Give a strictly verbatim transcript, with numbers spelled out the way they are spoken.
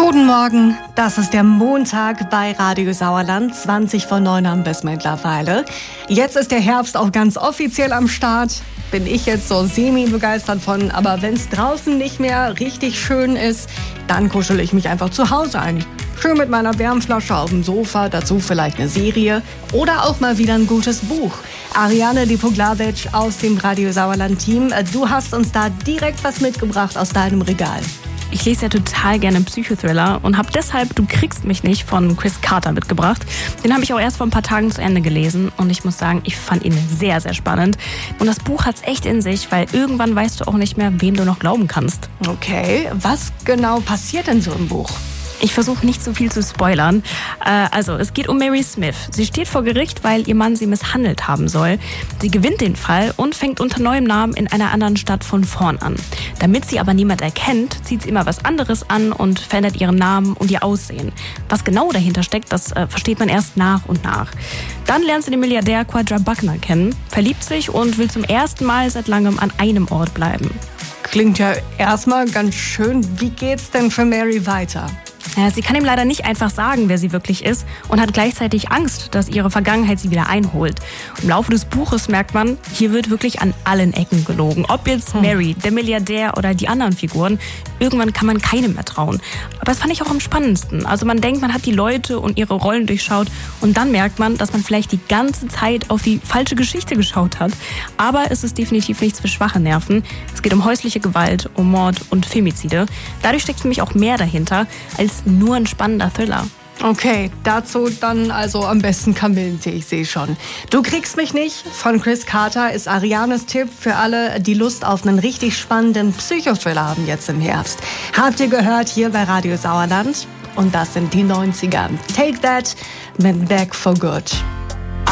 Guten Morgen, das ist der Montag bei Radio Sauerland, zwanzig vor neun haben wir es mittlerweile. Jetzt ist der Herbst auch ganz offiziell am Start, bin ich jetzt so semi-begeistert von, aber wenn es draußen nicht mehr richtig schön ist, dann kuschel ich mich einfach zu Hause ein. Schön mit meiner Wärmflasche auf dem Sofa, dazu vielleicht eine Serie oder auch mal wieder ein gutes Buch. Ariane Lipoglavic aus dem Radio Sauerland-Team, du hast uns da direkt was mitgebracht aus deinem Regal. Ich lese ja total gerne Psychothriller und habe deshalb Du kriegst mich nicht von Chris Carter mitgebracht. Den habe ich auch erst vor ein paar Tagen zu Ende gelesen und ich muss sagen, ich fand ihn sehr, sehr spannend. Und das Buch hat's echt in sich, weil irgendwann weißt du auch nicht mehr, wem du noch glauben kannst. Okay, was genau passiert denn so im Buch? Ich versuche nicht so viel zu spoilern. Äh, also, es geht um Mary Smith. Sie steht vor Gericht, weil ihr Mann sie misshandelt haben soll. Sie gewinnt den Fall und fängt unter neuem Namen in einer anderen Stadt von vorn an. Damit sie aber niemand erkennt, zieht sie immer was anderes an und verändert ihren Namen und ihr Aussehen. Was genau dahinter steckt, das äh, versteht man erst nach und nach. Dann lernt sie den Milliardär Quadra Buckner kennen, verliebt sich und will zum ersten Mal seit langem an einem Ort bleiben. Klingt ja erstmal ganz schön. Wie geht's denn für Mary weiter? Ja, sie kann ihm leider nicht einfach sagen, wer sie wirklich ist und hat gleichzeitig Angst, dass ihre Vergangenheit sie wieder einholt. Im Laufe des Buches merkt man, hier wird wirklich an allen Ecken gelogen. Ob jetzt hm. Mary, der Milliardär oder die anderen Figuren, irgendwann kann man keinem mehr trauen. Aber das fand ich auch am spannendsten. Also man denkt, man hat die Leute und ihre Rollen durchschaut und dann merkt man, dass man vielleicht die ganze Zeit auf die falsche Geschichte geschaut hat. Aber es ist definitiv nichts für schwache Nerven. Es geht um häusliche Gewalt, um Mord und Femizide. Dadurch steckt für mich auch mehr dahinter als nur ein spannender Thriller. Okay, dazu dann also am besten Kamillentee, ich sehe schon. Du kriegst mich nicht von Chris Carter ist Arianes Tipp für alle, die Lust auf einen richtig spannenden Psychothriller haben jetzt im Herbst. Habt ihr gehört hier bei Radio Sauerland? Und das sind die neunziger. Take That mit Back for Good.